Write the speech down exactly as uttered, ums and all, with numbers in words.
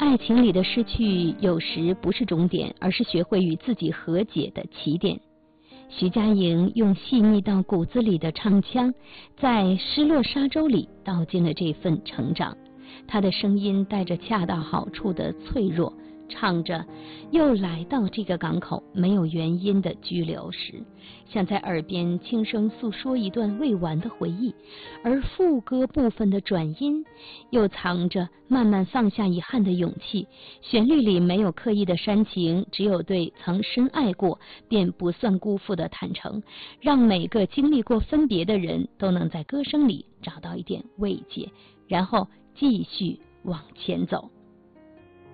爱情里的失去有时不是终点，而是学会与自己和解的起点。徐佳莹用细腻到骨子里的唱腔，在《失落沙洲》里道尽了这份成长。她的声音带着恰到好处的脆弱，唱着又来到这个港口没有原因的居留时，像在耳边轻声诉说一段未完的回忆。而副歌部分的转音又藏着慢慢放下遗憾的勇气，旋律里没有刻意的煽情，只有对曾深爱过便不算辜负的坦诚，让每个经历过分别的人都能在歌声里找到一点慰藉，然后继续往前走。